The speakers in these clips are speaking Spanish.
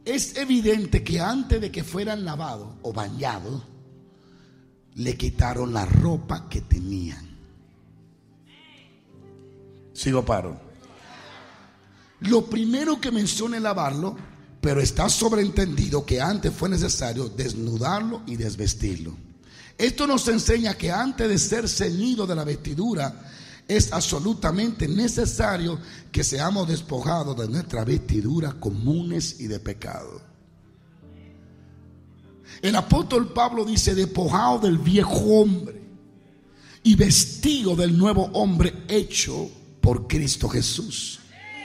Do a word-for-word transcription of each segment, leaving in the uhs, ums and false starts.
es evidente que antes de que fueran lavados o bañados, le quitaron la ropa que tenían. Sigo paro. Lo primero que menciona es lavarlo, pero está sobreentendido que antes fue necesario desnudarlo y desvestirlo. Esto nos enseña que antes de ser ceñido de la vestidura, es absolutamente necesario que seamos despojados de nuestras vestiduras comunes y de pecado. El apóstol Pablo dice: despojado del viejo hombre y vestido del nuevo hombre hecho por Cristo Jesús.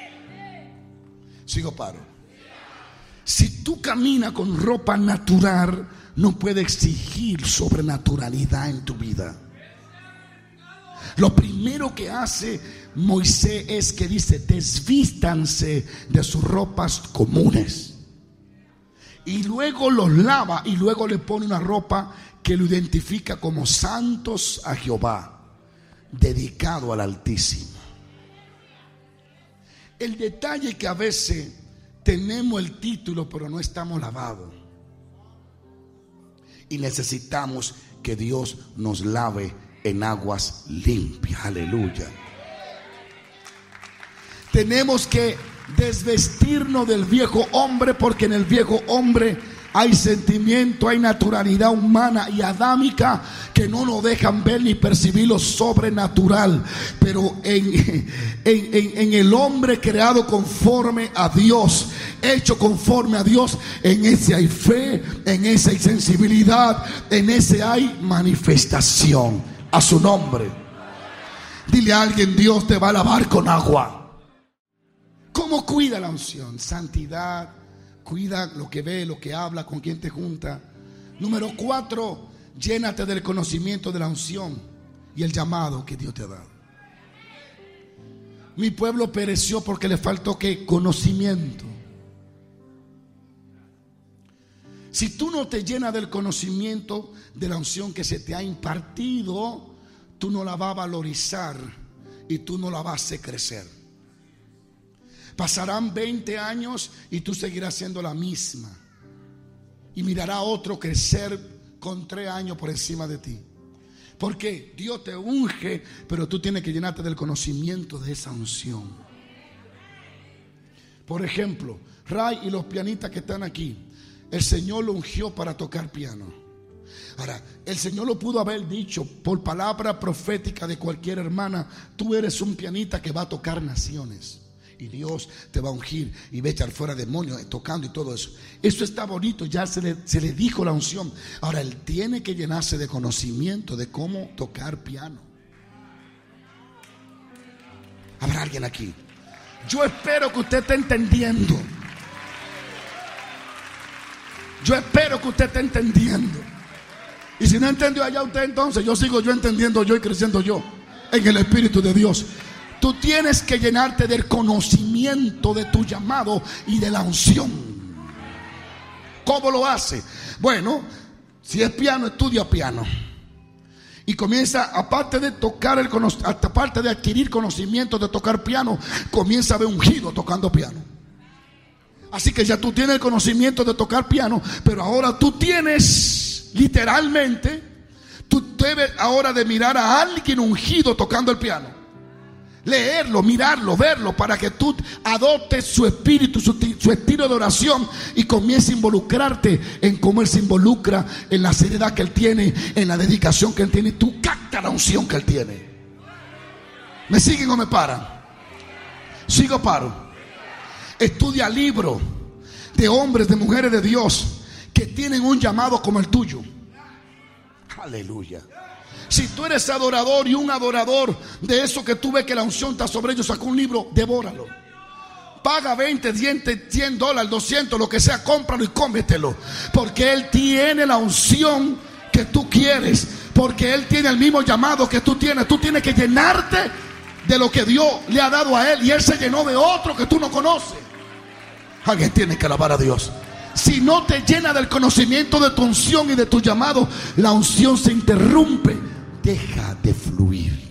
Sigo paro. Si tú caminas con ropa natural, no puede exigir sobrenaturalidad en tu vida. Lo primero que hace Moisés es que dice: desvístanse de sus ropas comunes. Y luego los lava y luego le pone una ropa que lo identifica como santos a Jehová, dedicado al Altísimo. El detalle es que a veces tenemos el título pero no estamos lavados. Y necesitamos que Dios nos lave en aguas limpias. Aleluya. Tenemos que desvestirnos del viejo hombre, porque en el viejo hombre hay sentimiento, hay naturalidad humana y adámica que no nos dejan ver ni percibir lo sobrenatural. Pero en, en, en, en el hombre creado conforme a Dios, hecho conforme a Dios, en ese hay fe, en ese hay sensibilidad, en ese hay manifestación. A su nombre. Dile a alguien: Dios te va a lavar con agua. ¿Cómo cuida la unción? Santidad. Cuida lo que ve, lo que habla, con quien te junta. Número cuatro, llénate del conocimiento de la unción y el llamado que Dios te ha dado. Mi pueblo pereció porque le faltó ¿qué? Conocimiento. Si tú no te llenas del conocimiento de la unción que se te ha impartido, tú no la vas a valorizar y tú no la vas a hacer crecer. Pasarán veinte años y tú seguirás siendo la misma. Y mirará a otro crecer con tres años por encima de ti. Porque Dios te unge, pero tú tienes que llenarte del conocimiento de esa unción. Por ejemplo, Ray y los pianistas que están aquí, el Señor lo ungió para tocar piano. Ahora, el Señor lo pudo haber dicho por palabra profética de cualquier hermana: tú eres un pianista que va a tocar naciones. Y Dios te va a ungir y va a echar fuera demonios tocando y todo eso. Eso está bonito, ya se le, se le dijo la unción. Ahora él tiene que llenarse de conocimiento de cómo tocar piano. ¿Habrá alguien aquí? Yo espero que usted esté entendiendo. Yo espero que usted esté entendiendo. Y si no entendió allá usted, entonces yo sigo yo entendiendo yo y creciendo yo en el Espíritu de Dios. Tú tienes que llenarte del conocimiento de tu llamado y de la unción. ¿Cómo lo hace? Bueno, si es piano, estudia piano. Y comienza, aparte de tocar el aparte de adquirir conocimiento de tocar piano, comienza a ver ungido tocando piano. Así que ya tú tienes el conocimiento de tocar piano, pero ahora tú tienes literalmente, tú debes ahora de mirar a alguien ungido tocando el piano. Leerlo, mirarlo, verlo, para que tú adoptes su espíritu, su, su estilo de oración y comiences a involucrarte en cómo él se involucra, en la seriedad que él tiene, en la dedicación que él tiene. Tú capta la unción que él tiene. ¿Me siguen o me paran? Sigo paro. Estudia libros de hombres, de mujeres de Dios que tienen un llamado como el tuyo. Aleluya. Si tú eres adorador y un adorador de eso que tú ves que la unción está sobre ellos, saca un libro, devóralo. Paga veinte, cien dólares, doscientos, lo que sea, cómpralo y cómetelo. Porque Él tiene la unción que tú quieres. Porque Él tiene el mismo llamado que tú tienes. Tú tienes que llenarte de lo que Dios le ha dado a Él. Y Él se llenó de otro que tú no conoces. Alguien tiene que alabar a Dios. Si no te llena del conocimiento de tu unción y de tu llamado, la unción se interrumpe. Deja de fluir.